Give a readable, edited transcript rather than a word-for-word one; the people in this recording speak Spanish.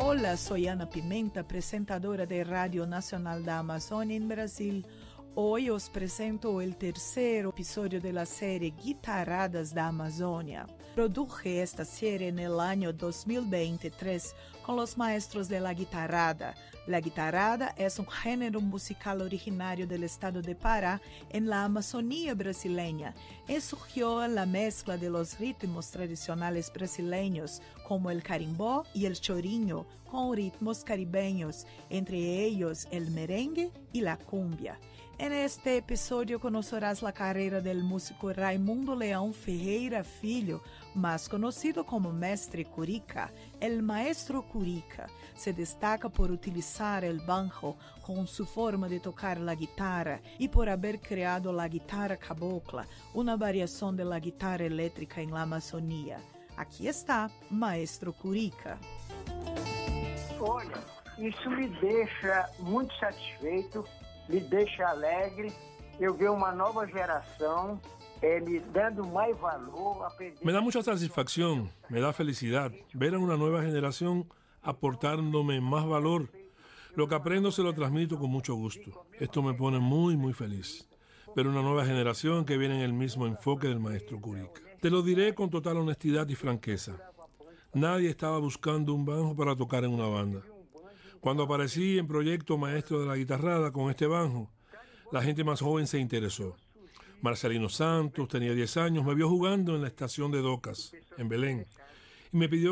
Hola, soy Ana Pimenta, presentadora de Radio Nacional da Amazônia en Brasil. Hoy os presento el tercer episodio de la serie Guitarradas da Amazônia. Produje esta serie en el año 2023 con los maestros de la guitarrada. La guitarrada es un género musical originario del estado de Pará en la Amazonía brasileña y surgió en la mezcla de los ritmos tradicionales brasileños como el carimbó y el chorinho con ritmos caribeños, entre ellos el merengue y la cumbia. En este episodio conocerás la carrera del músico Raimundo Leão Ferreira Filho, más conocido como Mestre Curica. El maestro Curica se destaca por utilizar el banjo con su forma de tocar la guitarra y por haber creado la guitarra cabocla, una variación de la guitarra eléctrica en la Amazonía. Aquí está Maestro Curica. Olha, isso me deixa muito satisfeito, me deixa alegre. Eu ver uma nova geração me dando más valor. Me da mucha satisfacción, me da felicidad ver a una nueva generación aportándome más valor. Lo que aprendo se lo transmito con mucho gusto. Esto me pone muy, muy feliz. Ver una nueva generación que viene en el mismo enfoque del maestro Curica. Te lo diré con total honestidad y franqueza. Nadie estaba buscando un banjo para tocar en una banda. Cuando aparecí en Proyecto Maestro de la Guitarrada con este banjo, la gente más joven se interesó. Marcelino Santos tenía 10 años, me vio jugando en la estación de Docas, en Belén, y me pidió